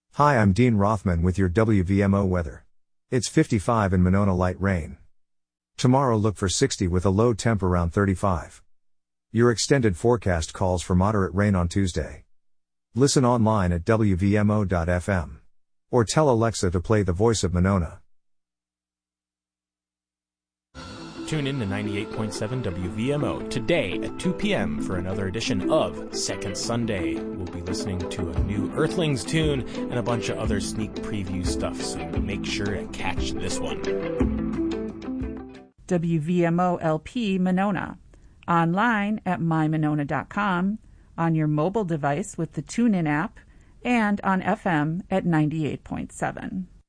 Hi, I'm Dean Rothman with your WVMO weather. It's 55 in Monona, light rain. Tomorrow look for 60 with a low temp around 35. Your extended forecast calls for moderate rain on Tuesday. Listen online at WVMO.fm. Or tell Alexa to play The Voice of Monona. Tune in to 98.7 WVMO today at 2 p.m. for another edition of Second Sunday. We'll be listening to a new Earthlings tune and a bunch of other sneak preview stuff, so make sure to catch this one. WVMO LP Monona. Online at mymonona.com, on your mobile device with the TuneIn app, and on FM at 98.7.